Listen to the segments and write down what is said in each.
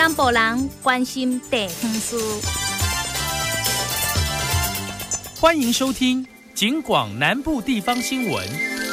南部人关心地方事。 欢迎收听警广南部地方新闻。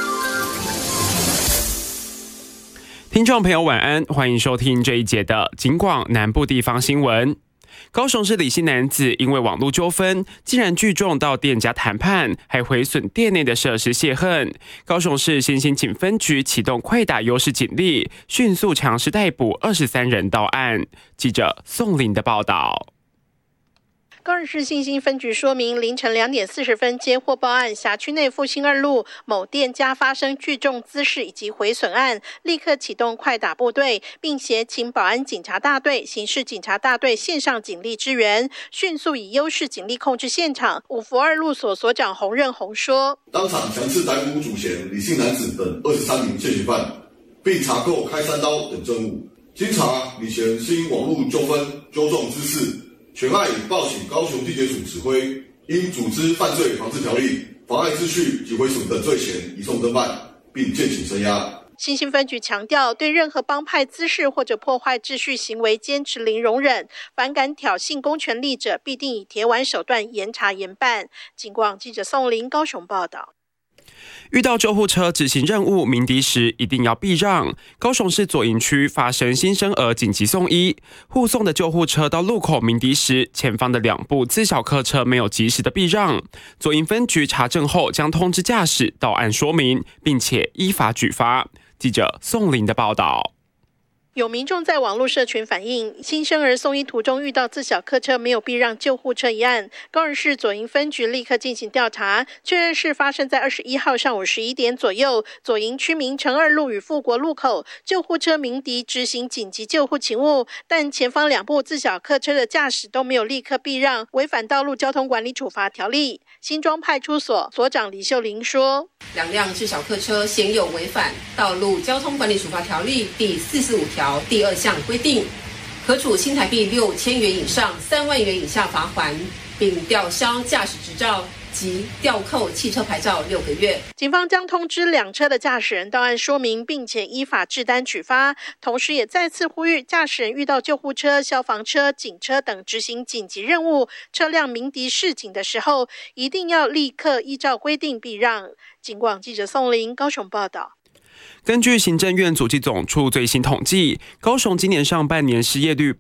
听众朋友晚安，欢迎收听这一节的警广南部地方新闻。高雄市李姓男子因为网络纠纷，竟然聚众到店家谈判，还毁损店内的设施泄恨。高雄市新兴警分局启动快打优势警力，迅速强势逮捕23人到案。记者宋林的报道。 高雄市新兴分局说明，凌晨2点40分接获报案，辖区内复兴2路某店家发生聚众滋事以及毁损案，立刻启动快打部队，并协请保安警察大队、刑事警察大队线上警力支援，迅速以优势警力控制现场。五福2路所所长洪任宏说：“ 当场强制逮捕主嫌李姓男子等23名现行犯，并查扣开山刀等证物。经查，李嫌是因网络纠纷纠众滋事。全案已报请高雄地检署指挥，因组织犯罪防治条例、妨碍秩序及毁损等罪嫌移送侦办，并饯请声押。” 新兴分局强调，对任何帮派滋事或者破坏秩序行为坚持零容忍，反敢挑衅公权力者，必定以铁腕手段严查严办。警广记者宋林高雄报道。 遇到救护车执行任务鸣笛时，一定要避让。高雄市左营区发生新生儿紧急送医，护送的救护车到路口鸣笛时，前方的2部自小客车没有及时的避让。左营分局查证后，将通知驾驶到案说明，并且依法举发。记者宋林的报道。 有民众在网络社群反映，新生儿送医途中遇到自小客车没有避让救护车一案，高雄市左营分局立刻进行调查，确认是发生在21号上午11点左右，左营区民诚2路与富国路口，救护车鸣笛执行紧急救护勤务，但前方2部自小客车的驾驶都没有立刻避让，违反道路交通管理处罚条例。新庄派出所所长李秀玲说 ：“2辆自小客车显有违反道路交通管理处罚条例第45条第2项规定，可处新台币6000元以上3万元以下罚锾，并吊销驾驶执照及吊扣汽车牌照6个月。” 警方将通知2车的驾驶人到案说明，并且依法制单举发，同时也再次呼吁驾驶人遇到救护车、消防车、警车等执行紧急任务，车辆鸣笛示警的时候，一定要立刻依照规定避让。警广记者宋林高雄报道。 根据行政院主计总处最新统计，高雄今年上半年失业率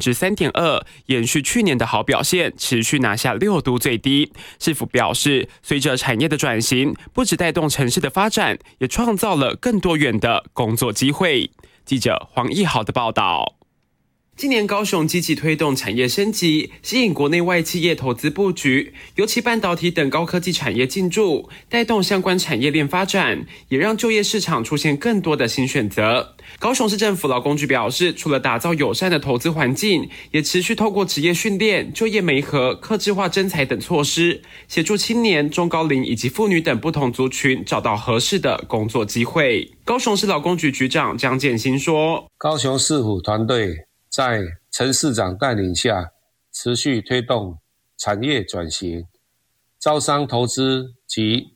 3.2%，延续去年的好表现，持续拿下6都最低。市府表示，随着产业的转型，不只带动城市的发展，也创造了更多元的工作机会。记者黄义豪的报道。今年高雄积极推动产业升级，吸引国内外企业投资布局，尤其半导体等高科技产业进驻，带动相关产业链发展，也让就业市场出现更多的新选择。高雄市政府劳工局表示，除了打造友善的投资环境，也持续透过职业训练、就业媒合、客制化征才等措施，协助青年、中高龄以及妇女等不同族群找到合适的工作机会。高雄市劳工局局长江建新说：“ 高雄市府团队在陈市长带领下，持续推动产业转型、招商投资及